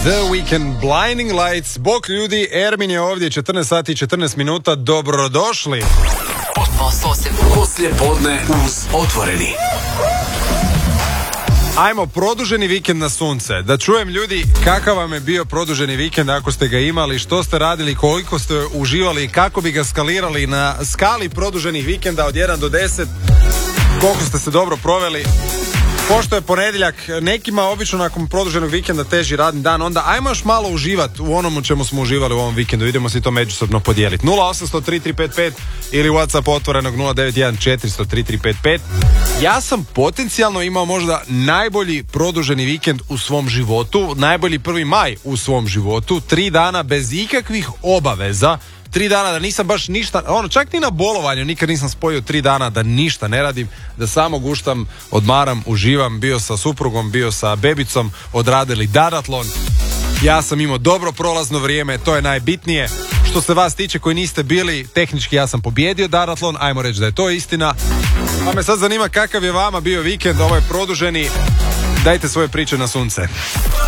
The Weekend, Blinding Lights. Bok ljudi, Ermin je ovdje, 14 sati i 14 minuta, dobrodošli. Poslije podne uz Otvoreni. Ajmo, produženi vikend na sunce. Da čujem ljudi kakav vam je bio produženi vikend ako ste ga imali, što ste radili, koliko ste uživali, kako bi ga skalirali na skali produženih vikenda od 1 do 10, koliko ste se dobro proveli. Pošto je ponedjeljak, nekima obično nakon produženog vikenda teži radni dan, onda ajmo još malo uživati u onom u čemu smo uživali u ovom vikendu. Idemo si to međusobno podijeliti. 0800-3355 ili WhatsApp otvorenog 0914-100-3355. Ja sam potencijalno imao možda najbolji produženi vikend u svom životu, najbolji 1. maj u svom životu, 3 dana bez ikakvih obaveza. 3 dana da nisam baš ništa, čak ni na bolovanju nikad nisam spojio 3 dana da ništa ne radim, da samo guštam, odmaram, uživam, bio sa suprugom, bio sa bebicom, odradili dadatlon. Ja sam imao dobro prolazno vrijeme, to je najbitnije. Što se vas tiče koji niste bili, tehnički ja sam pobjedio dadatlon, ajmo reći da je to istina. Pa me sad zanima kakav je vama bio vikend, ovo je produženi, dajte svoje priče na sunce.